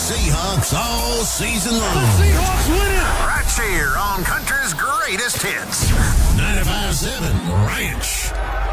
Seahawks all season long. The Seahawks win it! Right here on Country's Greatest Hits. 95.7 Ranch.